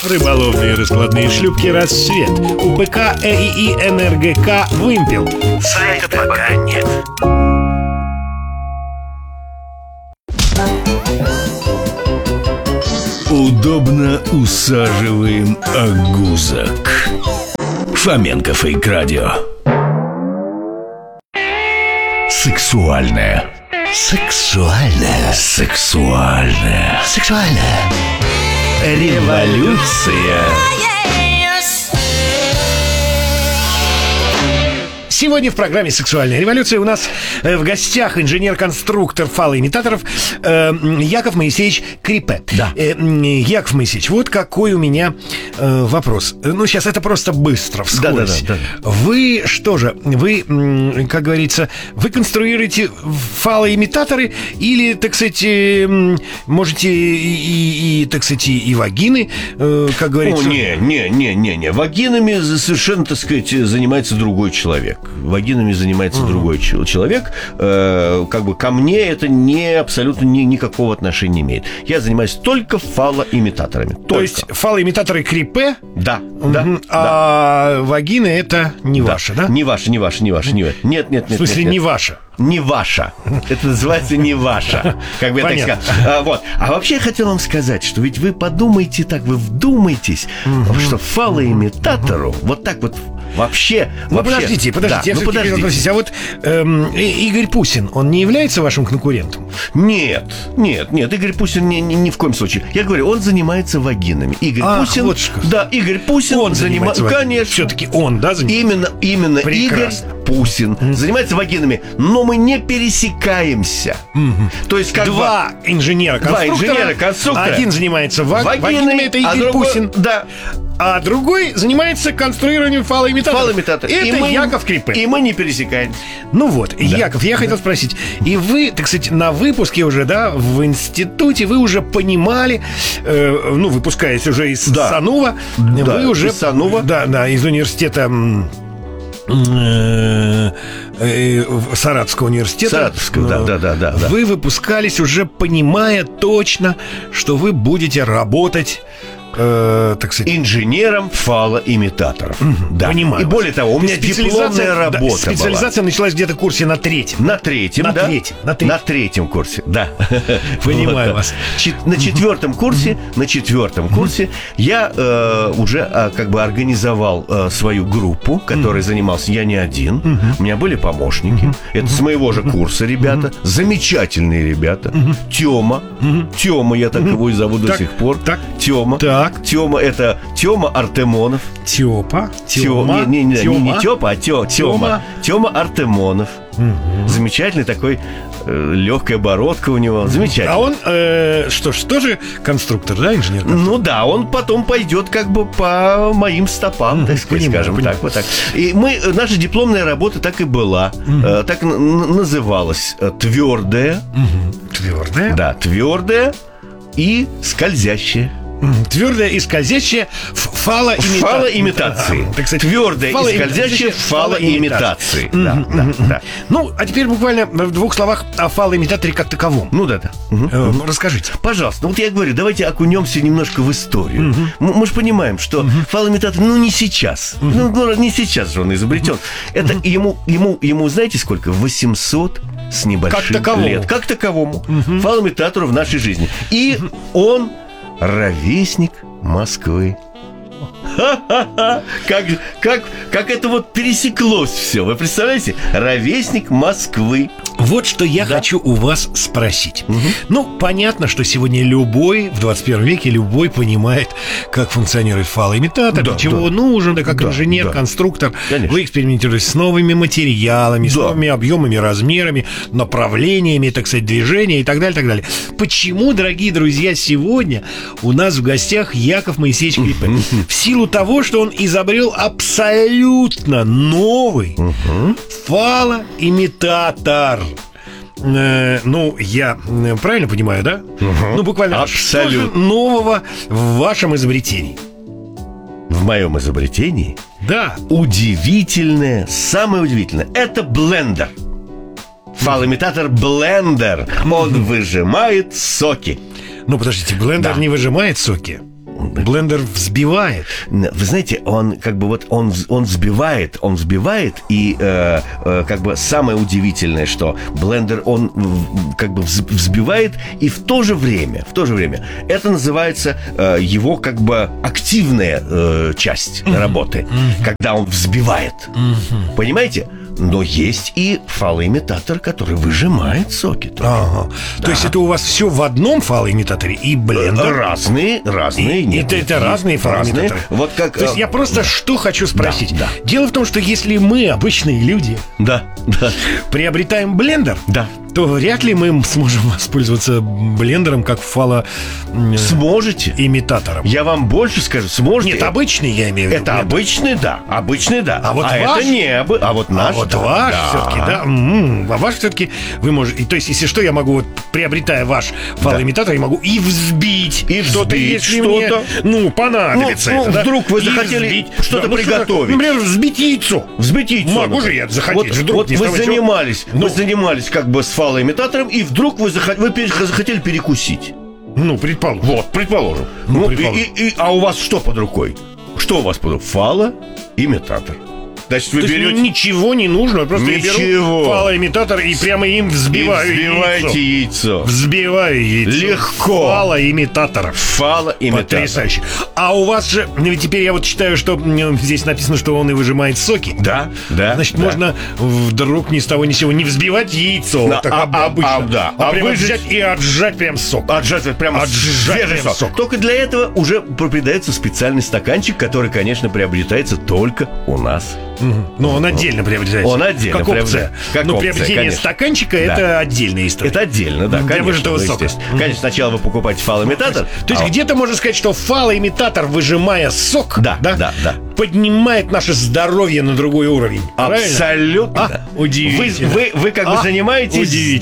Рыболовные раскладные шлюпки «Рассвет». УПК ЭИИ НРГК «Вымпел». Сайта пока нет. Удобно усаживаем огузок. Фоменко Фейк Радио. Сексуальная. Сексуальная. Сексуальная. Сексуальная. Революция. Сегодня в программе «Сексуальная революция» у нас в гостях инженер-конструктор фалоимитаторов Яков Моисеевич Крипе. Да. Яков Моисеевич, вот какой у меня вопрос. Ну, сейчас это просто быстро, вскользь. Да. Вы что же, вы, как говорится, вы конструируете фалоимитаторы или, так сказать, можете так сказать, и вагины, как говорится? Не. Вагинами совершенно, так сказать, занимается другой человек. Вагинами занимается другой человек. Как бы ко мне это абсолютно никакого отношения не имеет. Я занимаюсь только фалоимитаторами. То есть фалоимитаторы Крипе? Да. А вагины это не ваши, да? Не ваши. Нет. В смысле, не ваша? Не ваша. Это называется не ваша. Как бы я так сказал. Вот. А вообще я хотел вам сказать, что ведь вы подумайте так, вы вдумайтесь, что фалоимитатору вот так вот вообще... Подождите, Да, я все-таки относись. А вот Игорь Пусин, он не является вашим конкурентом? Нет, Игорь Пусин ни в коем случае. Я говорю, он занимается вагинами. Игорь Пусин... Вот что. Да, Игорь Пусин он занимается вагинами. Конечно. Все-таки он, да, занимается? Именно Прекрасно. Игорь Пусин занимается вагинами, но мы не пересекаемся. То есть как Два инженера-конструктора. Один занимается вагинами, это Игорь Пусин. Да. А другой занимается конструированием фалоимитаторов. Это Яков Крипе. И мы не пересекаемся. Ну вот, да. Яков, я хотел спросить. И вы, так сказать, на выпуске уже, да, в институте вы уже понимали, выпускаясь уже из САНУВа, вы уже... из САНУВа. Да, из университета... Саратовского университета. Да. Вы выпускались уже понимая точно, что вы будете работать, так сказать, инженером фалоимитаторов. Да. Понимаю. И более того, у меня дипломная работа специализация была. началась где-то в курсе на третьем. На третьем курсе, да. Понимаю вас. На четвертом курсе я уже как бы организовал свою группу, которой занимался я не один. У меня были помощники. Это с моего же курса ребята. Замечательные ребята. Тёма, я так его и зову до сих пор. Тёма. Тёма, это Тёма Артемонов. Тёма. Не Тёпа, а Тёма Артемонов. Замечательный такой, легкая бородка у него. Замечательно. А он, тоже конструктор, да, инженер? Ну да, он потом пойдет как бы по моим стопам, так сказать, скажем так, вот так. И наша дипломная работа так и была. Так называлась «Твердая». Твердая? Да, «Твердая» и «Скользящая». Твердая и скользящая в фалоимитации. Твердая и скользящая в фалоимитации. Да. Ну, а теперь буквально в двух словах о фалоимитаторе как таковом. Ну да. Расскажите. Пожалуйста. Вот я говорю, давайте окунемся немножко в историю. Мы же понимаем, что фалоимитатор, не сейчас. Не сейчас же он изобретен. Это ему, знаете сколько? 800 с небольшим лет. Как таковому. Фалоимитатору в нашей жизни. И он ровесник Москвы. Как это вот пересеклось все. Вы представляете? Ровесник Москвы. Вот что я хочу у вас спросить. Ну, понятно, что сегодня в 21 веке любой понимает, как функционирует фалоимитатор, для чего он нужен, как инженер, конструктор. Конечно. Вы экспериментируете с новыми материалами, с новыми объемами, размерами, направлениями, так сказать, движения и так далее, так далее. Почему, дорогие друзья, сегодня у нас в гостях Яков Моисеевич Крипе? В силу того, что он изобрел абсолютно новый фалоимитатор. Я правильно понимаю, да? Буквально абсолютно. Что же нового в вашем изобретении? В моем изобретении? Да. Удивительное, самое удивительное. Это блендер. Фалоимитатор блендер. Он выжимает соки. Подождите, блендер не выжимает соки? Блендер взбивает. Вы знаете, он как бы вот он взбивает, и как бы самое удивительное, что блендер он как бы взбивает, и в то же время это называется его как бы активная часть работы, когда он взбивает. Понимаете? Но есть и фалоимитатор, который выжимает соки. Ага. Да. То есть это у вас все в одном фалоимитаторе и блендер? Разные. Нет, это разные фалоимитаторы. Вот как, то есть я просто что хочу спросить. Да. Дело в том, что если мы, обычные люди, приобретаем блендер, то вряд ли мы сможем воспользоваться блендером как Сможете. Имитатором. Я вам больше скажу, сможете. Нет, обычный я имею в виду. Это обычный, да. А вот ваш? Это не а вот наш. Вот ваш все-таки, да. А ваш все-таки вы можете. То есть, если что, я могу, вот, приобретая ваш фалоимитатор, я могу и взбить. Что-то, если мне понадобится. Вдруг вы захотели что-то приготовить. Например, взбить яйцо. Могу же я захотеть. Вот вы занимались как бы с фалоимитатором, и вдруг вы захотели перекусить. Предположим. Предположим. А у вас что под рукой? Что у вас под рукой? Фалоимитатор. Значит, вы берете... ничего не нужно, просто я беру фалоимитатор и прямо им взбиваю яйцо. Взбиваю яйцо. Легко. Фалоимитатор. Потрясающе. А у вас же, ведь теперь я вот читаю, что здесь написано, что он и выжимает соки. Да. Значит, можно вдруг ни с того ни с сего не взбивать яйцо, так обычно, прямо взять и отжать прям сок. Отжать свежий сок. Только для этого уже придается специальный стаканчик, который, конечно, приобретается только у нас. Но он отдельно приобретается. Он отдельно как опция. Но приобретение стаканчика это отдельная история. Это отдельно, да, для выжатого сока. Конечно, сначала вы покупаете фалоимитатор. То есть где-то можно сказать, что фалоимитатор, выжимая сок, поднимает наше здоровье на другой уровень. Абсолютно. Удивительно. Вы как бы занимаетесь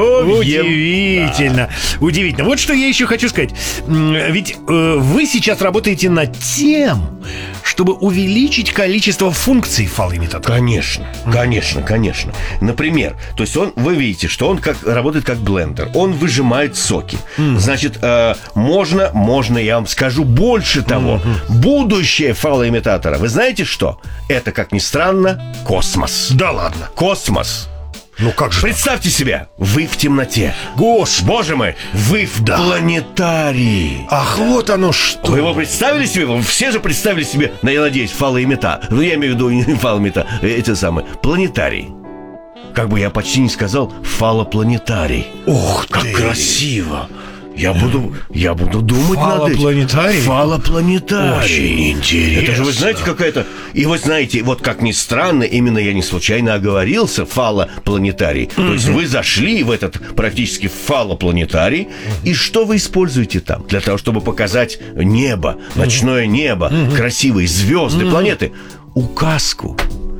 здоровьем. Удивительно. Вот что я еще хочу сказать. Ведь вы сейчас работаете над тем, чтобы увеличить количество функций фалоимитатора. Конечно. Например, то есть вы видите, что он работает как блендер. Он выжимает соки. Значит, можно, я вам скажу больше того. Будущее фалоимитатора. Вы знаете что? Это, как ни странно, космос. Да ладно. Космос. Как же? Представьте себе, вы в темноте. Боже мой, вы в планетарии. Ах, вот оно что. Вы его представили себе? Вы все же представили себе, я надеюсь, фалоимитатор. Я имею в виду не фалоимитатор, эти самые, планетарий. Как бы я почти не сказал, фалопланетарий. Ох, как красиво. Я буду думать над этим. Фалопланетарий. Очень интересно. Это же, вы знаете, какая-то... И вы знаете, вот как ни странно, именно я не случайно оговорился, фалопланетарий. То есть вы зашли в этот практически фалопланетарий, и что вы используете там? Для того, чтобы показать небо, ночное небо, красивые звезды, планеты. Указку.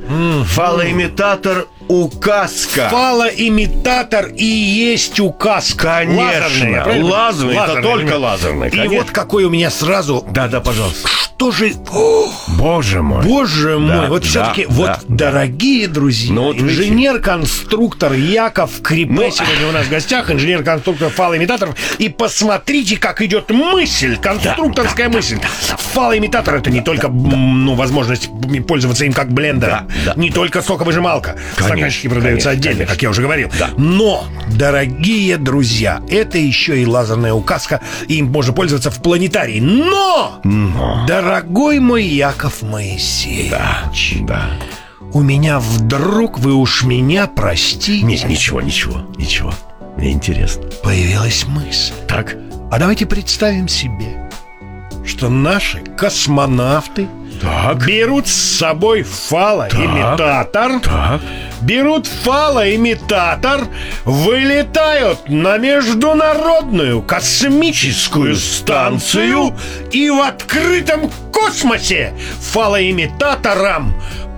Фалоимитатор — указка. Фалоимитатор и есть указка. Конечно. Лазерный, это только лазерный. И вот какой у меня сразу... Да, пожалуйста. Что же... Боже мой. Вот все-таки, дорогие друзья, инженер-конструктор Яков Крипе сегодня у нас в гостях, инженер-конструктор фалоимитаторов. И посмотрите, как идет мысль, конструкторская мысль. Фалоимитатор — это не только возможность пользоваться им как блендер, не только соковыжималка. Стаканчики продаются отдельно, как я уже говорил. Но, дорогие друзьья, это еще и лазерная указка, и им можно пользоваться в планетарии. Но! Дорогой мой Яков Моисеевич, у меня вдруг, вы уж меня простите. Ничего. Мне интересно. Появилась мысль. Так. А давайте представим себе, что наши космонавты берут с собой фалоимитатор, берут фалоимитатор, вылетают на международную космическую станцию и в открытом космосе фалоимитатором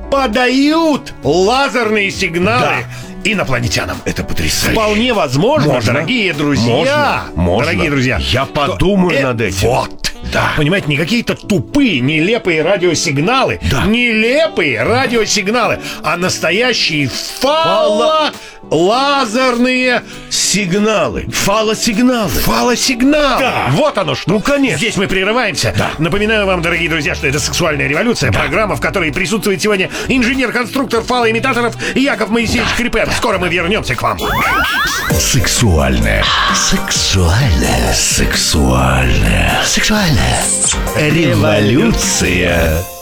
подают лазерные сигналы инопланетянам. Это потрясающе. Вполне возможно, дорогие друзья. Дорогие друзья. Я подумаю над этим. Понимаете, не какие-то тупые, нелепые радиосигналы. Нелепые радиосигналы, а настоящие лазерные Сигналы, фалосигналы. фалосигналы. Да. Вот оно что. Ну, конечно. Здесь мы прерываемся. Да. Напоминаю вам, дорогие друзья, что это «Сексуальная революция», программа, в которой присутствует сегодня инженер-конструктор фалоимитаторов Яков Моисеевич Крипер. Скоро мы вернемся к вам. Сексуальная. Сексуальная. Сексуальная. Сексуальная. Революция.